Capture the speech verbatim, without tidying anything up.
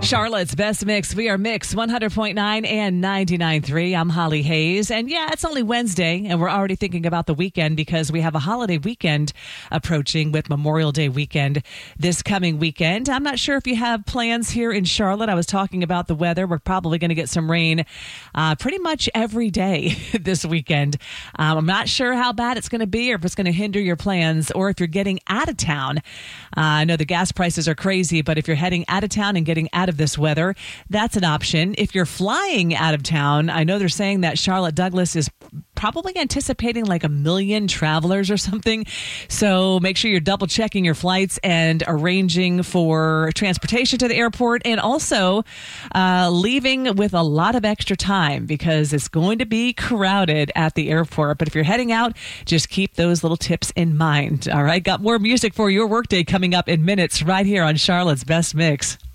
Charlotte's Best Mix. We are Mix one hundred point nine and ninety-nine point three. I'm Holly Hayes. And yeah, it's only Wednesday, and we're already thinking about the weekend because we have a holiday weekend approaching with Memorial Day weekend this coming weekend. I'm not sure if you have plans here in Charlotte. I was talking about the weather. We're probably going to get some rain uh, pretty much every day this weekend. Um, I'm not sure how bad it's going to be or if it's going to hinder your plans or if you're getting out of town. Uh, I know the gas prices are crazy, but if you're heading out of town and getting out of this weather, that's an option. If you're flying out of town, I know they're saying that Charlotte Douglas is probably anticipating like a million travelers or something. So make sure you're double checking your flights and arranging for transportation to the airport, and also uh, leaving with a lot of extra time because it's going to be crowded at the airport. But if you're heading out, just keep those little tips in mind. All right. Got more music for your workday coming up in minutes right here on Charlotte's Best Mix.